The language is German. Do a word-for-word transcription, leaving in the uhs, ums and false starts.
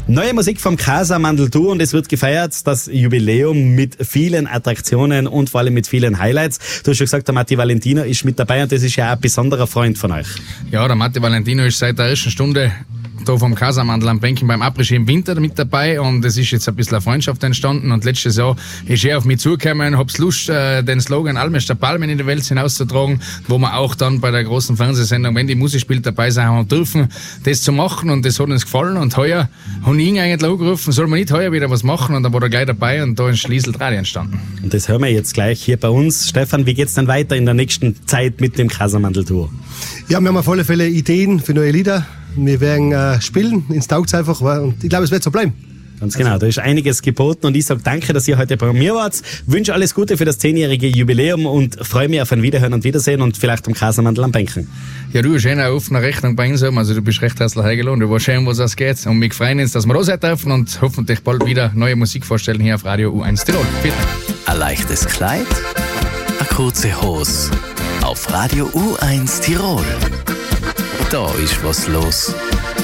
Neue Musik vom Casamandel Duo und es wird gefeiert, das Jubiläum mit vielen Attraktionen und vor allem mit vielen Highlights. Du hast schon gesagt, der Matti Valentino ist mit dabei und das ist ja auch ein besonderer Freund von euch. Ja, der Matti Valentino ist seit der ersten Stunde da vom Casamandel am Bänken beim Après-Ski im Winter mit dabei und es ist jetzt ein bisschen eine Freundschaft entstanden und letztes Jahr ist er auf mich zugekommen, hab's Lust, äh, den Slogan Almes der Palmen in die Welt hinauszutragen, wo wir auch dann bei der großen Fernsehsendung, wenn die Musik spielt, dabei sein haben dürfen, das zu machen und das hat uns gefallen und heuer haben ihn eigentlich angerufen, soll man nicht heuer wieder was machen und dann war er gleich dabei und da ist Liesl Radio entstanden. Und das hören wir jetzt gleich hier bei uns. Stefan, wie geht's dann weiter in der nächsten Zeit mit dem Casamandel Duo? Ja, wir haben auf alle Fälle Ideen für neue Lieder. Wir werden äh, spielen, ins Taugt's einfach und ich glaube, es wird so bleiben. Ganz genau, da ist einiges geboten und ich sage danke, dass ihr heute bei mir wart. Wünsche alles Gute für das zehnjährige Jubiläum und freue mich auf ein Wiederhören und Wiedersehen und vielleicht am Casamandel am Bänken. Ja, du hast eh eine offene Rechnung bei uns, also du bist recht herzlich eingeladen, du weißt schon, was es geht und wir freuen uns, dass wir da sein dürfen und hoffentlich bald wieder neue Musik vorstellen hier auf Radio U eins Tirol. Bitte. Ein leichtes Kleid, eine kurze Hose auf Radio U eins Tirol. Da ist was los.